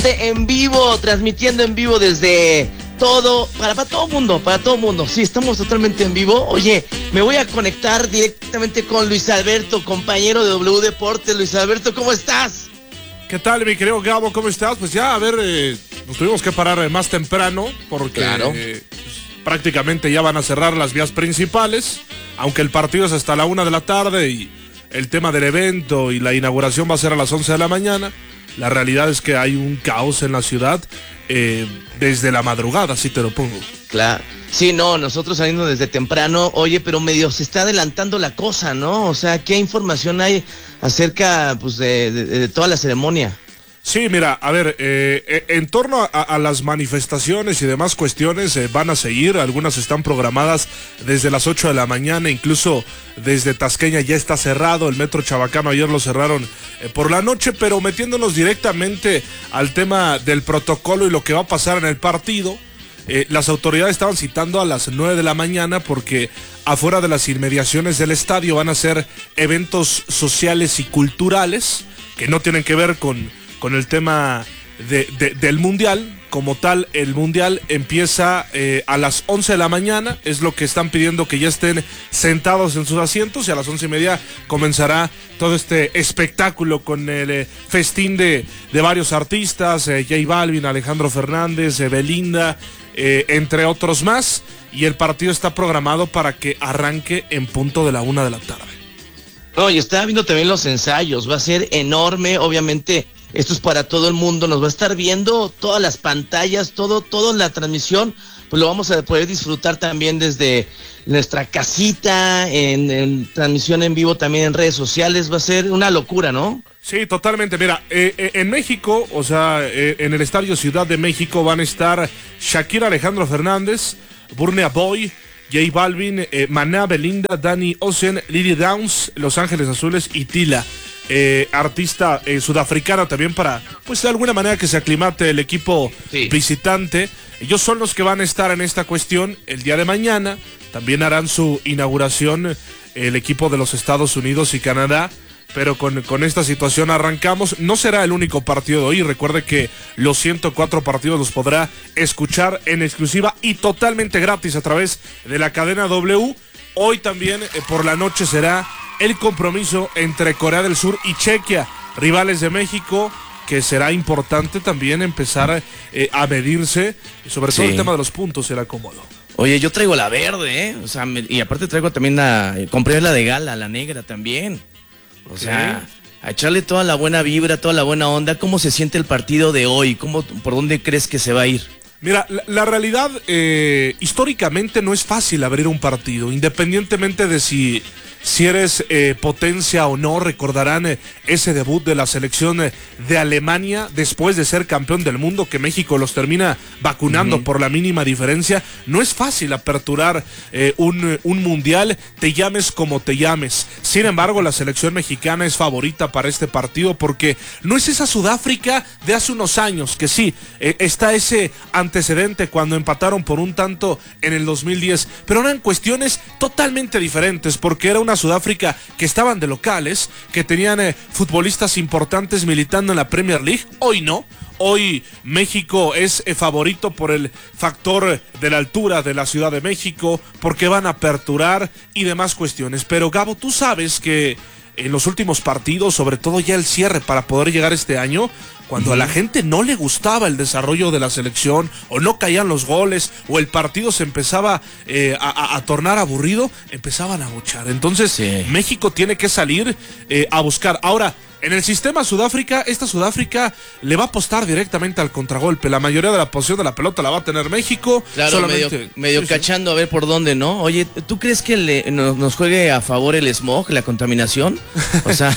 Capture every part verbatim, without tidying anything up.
En vivo, transmitiendo en vivo desde todo, para, para todo mundo, para todo mundo. Sí, estamos totalmente en vivo. Oye, me voy a conectar directamente con Luis Alberto, compañero de W Deportes. Luis Alberto, ¿cómo estás? ¿Qué tal, mi querido Gabo? ¿Cómo estás? Pues ya, a ver, eh, nos tuvimos que parar más temprano porque claro. eh, prácticamente ya van a cerrar las vías principales, aunque el partido es hasta la una de la tarde y el tema del evento y la inauguración va a ser a las once de la mañana. La realidad es que hay un caos en la ciudad eh, desde la madrugada, así te lo pongo. Claro. Sí, no, nosotros saliendo desde temprano, oye, pero medio se está adelantando la cosa, ¿no? O sea, ¿qué información hay acerca, pues, de, de, de toda la ceremonia? Sí, mira, a ver, eh, en torno a, a las manifestaciones y demás cuestiones eh, van a seguir, algunas están programadas desde las ocho de la mañana, incluso desde Tasqueña ya está cerrado, el metro Chabacano ayer lo cerraron eh, por la noche, pero metiéndonos directamente al tema del protocolo y lo que va a pasar en el partido, eh, las autoridades estaban citando a las nueve de la mañana porque afuera de las inmediaciones del estadio van a ser eventos sociales y culturales que no tienen que ver con con el tema de, de, del Mundial. Como tal, el Mundial empieza eh, a las once de la mañana, es lo que están pidiendo, que ya estén sentados en sus asientos, y a las once y media comenzará todo este espectáculo con el eh, festín de, de varios artistas, eh, J Balvin, Alejandro Fernández, eh, Belinda, eh, entre otros más, y el partido está programado para que arranque en punto de la una de la tarde. No, y estaba viendo también los ensayos, va a ser enorme, obviamente. Esto es para todo el mundo, nos va a estar viendo todas las pantallas, todo, todo en la transmisión, pues lo vamos a poder disfrutar también desde nuestra casita, en, en transmisión en vivo también en redes sociales, va a ser una locura, ¿no? Sí, totalmente. Mira, eh, eh, en México, o sea, eh, en el Estadio Ciudad de México van a estar Shakira, Alejandro Fernández, Burna Boy, J Balvin, eh, Maná, Belinda, Danny Ocean, Lily Downs, Los Ángeles Azules y Tila. Eh, artista eh, sudafricana también para, pues de alguna manera que se aclimate el equipo sí. visitante. Ellos son los que van a estar en esta cuestión el día de mañana. También harán su inauguración el equipo de los Estados Unidos y Canadá. Pero con, con esta situación arrancamos. No será el único partido de hoy. Recuerde que los ciento cuatro partidos los podrá escuchar en exclusiva y totalmente gratis a través de la cadena W. Hoy también eh, por la noche será el compromiso entre Corea del Sur y Chequia, rivales de México, que será importante también empezar eh, a medirse, sobre todo sí. el tema de los puntos, el acomodo. Oye, yo traigo la verde, ¿eh? O sea, me, y aparte traigo también la, compré la de gala, la negra también. O okay. sea, a echarle toda la buena vibra, toda la buena onda. ¿Cómo se siente el partido de hoy? ¿Cómo, por dónde crees que se va a ir? Mira, la, la realidad, eh, históricamente no es fácil abrir un partido, independientemente de si... Si eres eh, potencia o no. Recordarán eh, ese debut de la selección eh, de Alemania después de ser campeón del mundo, que México los termina vacunando uh-huh. por la mínima diferencia. No es fácil aperturar eh, un, un mundial, te llames como te llames. Sin embargo, la selección mexicana es favorita para este partido porque no es esa Sudáfrica de hace unos años, que sí, eh, está ese antecedente cuando empataron por un tanto en el dos mil diez, pero eran cuestiones totalmente diferentes porque era una Sudáfrica que estaban de locales, que tenían eh, futbolistas importantes militando en la Premier League. Hoy no, hoy México es eh, favorito por el factor de la altura de la Ciudad de México, porque van a aperturar y demás cuestiones. Pero Gabo, tú sabes que en los últimos partidos, sobre todo ya el cierre para poder llegar este año, cuando a la gente no le gustaba el desarrollo de la selección, o no caían los goles, o el partido se empezaba eh, a, a tornar aburrido, empezaban a buchar. Entonces, sí. México tiene que salir eh, a buscar. Ahora, en el sistema Sudáfrica, esta Sudáfrica le va a apostar directamente al contragolpe. La mayoría de la posición de la pelota la va a tener México. Claro, solamente... medio, medio sí, cachando sí. a ver por dónde, ¿no? Oye, ¿tú crees que le, nos, nos juegue a favor el smog, la contaminación? O sea,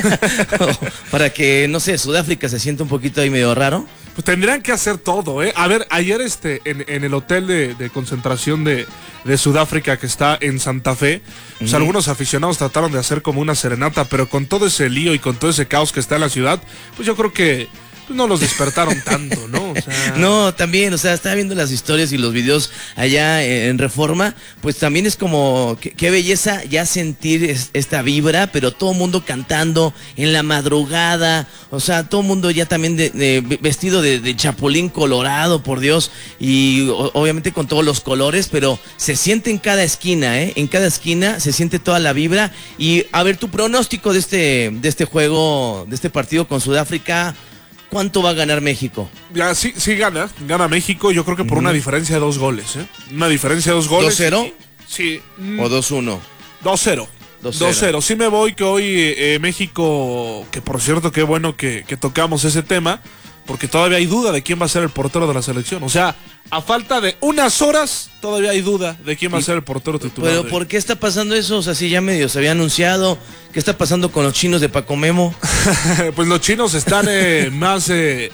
para que, no sé, Sudáfrica se sienta un poquito ahí medio raro. Pues tendrían que hacer todo, ¿eh? A ver, ayer este en, en el hotel de, de concentración de, de Sudáfrica que está en Santa Fe, pues uh-huh. algunos aficionados trataron de hacer como una serenata, pero con todo ese lío y con todo ese caos que está en la ciudad, pues yo creo que pues no los despertaron tanto, ¿no? O sea... No, también, o sea, estaba viendo las historias y los videos allá en Reforma, pues también es como, qué, qué belleza ya sentir es, esta vibra, pero todo el mundo cantando en la madrugada, o sea, todo el mundo ya también de, de, vestido de, de chapulín colorado, por Dios, y o, obviamente con todos los colores, pero se siente en cada esquina, ¿eh? En cada esquina se siente toda la vibra. Y a ver, tu pronóstico de este, de este juego, de este partido con Sudáfrica, ¿cuánto va a ganar México? Ya, sí, sí gana, gana México, yo creo que por uh-huh. una diferencia de dos goles, ¿eh? Una diferencia de dos goles. ¿dos cero? Sí. ¿O dos uno? dos cero. dos cero. Sí me voy que hoy eh, México, que por cierto qué bueno que, que tocamos ese tema, porque todavía hay duda de quién va a ser el portero de la selección. O sea, a falta de unas horas, todavía hay duda de quién va a ser el portero titular. Pero ¿por qué está pasando eso? O sea, si ya medio se había anunciado. ¿Qué está pasando con los chinos de Paco Memo? Pues los chinos están eh, más eh,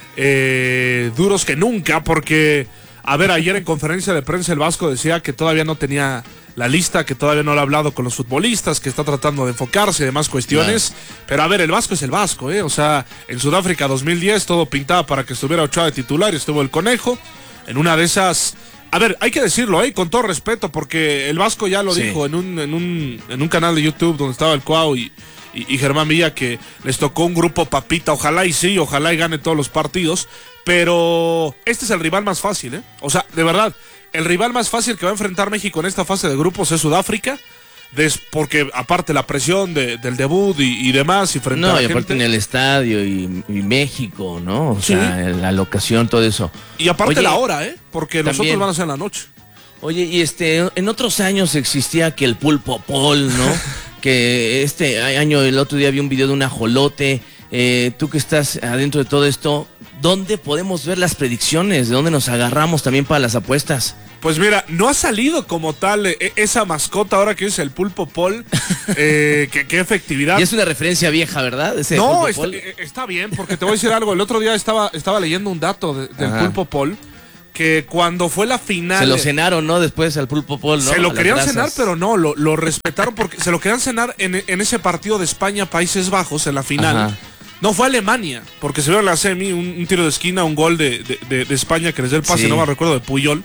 eh, duros que nunca, porque, a ver, ayer en conferencia de prensa el Vasco decía que todavía no tenía la lista, que todavía no lo ha hablado con los futbolistas, que está tratando de enfocarse y demás cuestiones. Claro. Pero a ver, el Vasco es el Vasco, ¿eh? O sea, en Sudáfrica dos mil diez todo pintaba para que estuviera Ochoa de titular y estuvo el Conejo. En una de esas... A ver, hay que decirlo, ¿eh? Con todo respeto, porque el Vasco ya lo sí. dijo en un, en, un, en un canal de YouTube donde estaba el Cuau y, y, y Germán Villa, que les tocó un grupo papita. Ojalá y sí, ojalá y gane todos los partidos. Pero este es el rival más fácil, ¿eh? O sea, de verdad... El rival más fácil que va a enfrentar México en esta fase de grupos es Sudáfrica, des, porque aparte la presión de, del debut y, y demás, y frente no, a la y aparte gente, en el estadio y, y México, ¿no? O sí. sea, la locación, todo eso. Y aparte Oye, la hora, ¿eh? Porque también, los otros van a ser en la noche. Oye, y este, en otros años existía que el pulpo pol, ¿no? Que este año, el otro día vi un video de un ajolote. Eh, tú que estás adentro de todo esto, ¿dónde podemos ver las predicciones? ¿De dónde nos agarramos también para las apuestas? Pues mira, no ha salido como tal eh, esa mascota ahora que es el pulpo pol. Eh, que, qué efectividad. Y es una referencia vieja, ¿verdad? Ese no, está, está bien, porque te voy a decir algo. El otro día estaba, estaba leyendo un dato de, del Ajá. pulpo pol, que cuando fue la final... Se lo cenaron, ¿no? Después al pulpo pol, ¿no? Se lo querían cenar, pero no, lo, lo respetaron porque se lo querían cenar en, en ese partido de España-Países Bajos, en la final. Ajá. No, fue Alemania, porque se vio en la semi un, un tiro de esquina, un gol de, de, de, de España que les dio el pase, sí. no me recuerdo, de Puyol.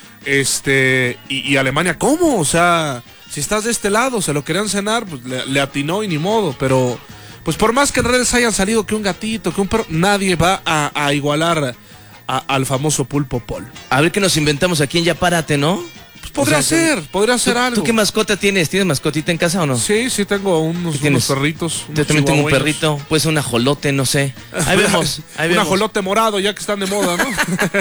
Este, y, y Alemania, ¿cómo? O sea, si estás de este lado, se lo querían cenar, pues le, le atinó y ni modo, pero pues por más que en redes hayan salido que un gatito, que un perro, nadie va a, a igualar a, al famoso pulpo pol. A ver qué nos inventamos aquí en Ya Párate, ¿no? Pues podría o sea, ser, podría ser ¿tú, algo. ¿Tú qué mascota tienes? ¿Tienes mascotita en casa o no? Sí, sí tengo unos, unos perritos. Yo también tengo un perrito, pues un ajolote, no sé. Ahí vemos, ahí un vemos. ajolote morado, ya que están de moda, ¿no?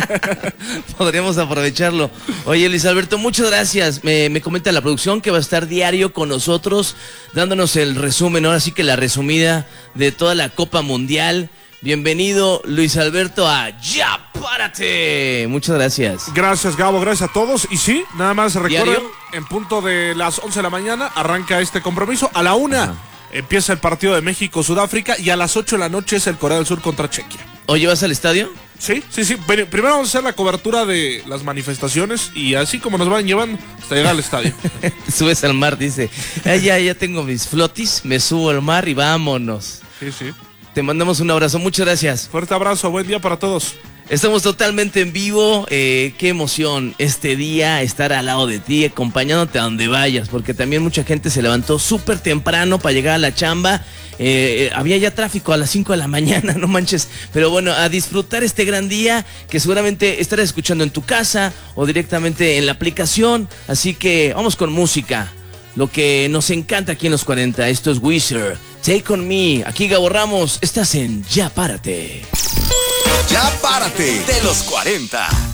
Podríamos aprovecharlo. Oye, Luis Alberto, muchas gracias. Me, me comenta la producción que va a estar diario con nosotros, dándonos el resumen, ahora sí que la resumida de toda la Copa Mundial. Bienvenido, Luis Alberto, a Ya Párate. Muchas gracias. Gracias, Gabo, gracias a todos. Y sí, nada más recuerden, en punto de las once de la mañana arranca este compromiso. A la una Ajá. empieza el partido de México-Sudáfrica y a las ocho de la noche es el Corea del Sur contra Chequia. ¿Oye, vas al estadio? Sí, sí, sí. Primero vamos a hacer la cobertura de las manifestaciones y así como nos van llevando hasta llegar al estadio. Subes al mar, dice. Ah, ya, ya tengo mis flotis, me subo al mar y vámonos. Sí, sí. Te mandamos un abrazo, muchas gracias. Fuerte abrazo, buen día para todos. Estamos totalmente en vivo, eh, qué emoción este día estar al lado de ti, acompañándote a donde vayas, porque también mucha gente se levantó súper temprano para llegar a la chamba, eh, había ya tráfico a las cinco de la mañana, no manches, pero bueno, a disfrutar este gran día que seguramente estarás escuchando en tu casa o directamente en la aplicación, así que vamos con música, lo que nos encanta aquí en los cuarenta, esto es Wizard. Take on Me, aquí Gabo Ramos, estás en Ya Párate. Ya Párate de los cuarenta.